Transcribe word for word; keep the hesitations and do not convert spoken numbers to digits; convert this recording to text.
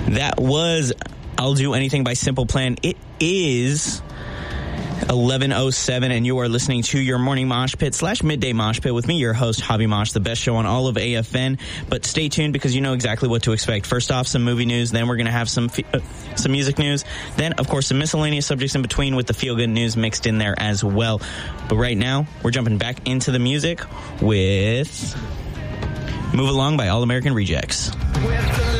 That was I'll Do Anything by Simple Plan. It is eleven oh seven, and you are listening to your morning mosh pit slash midday mosh pit with me, your host, Hobby Mosh, the best show on all of A F N. But stay tuned because you know exactly what to expect. First off, some movie news. Then we're going to have some uh, some music news. Then, of course, some miscellaneous subjects in between with the feel-good news mixed in there as well. But right now, we're jumping back into the music with Move Along by All American Rejects.